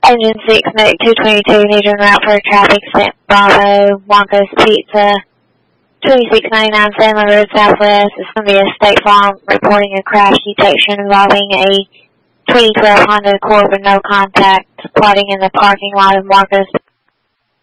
Engine 6, Medic 222, need en route for a traffic stop. Bravo, Marcos Pizza, 2699 Sandler Road Southwest. It's going to be a State Farm reporting a crash detection involving a 2012 Honda Accord with no contact, plotting in the parking lot of Marcos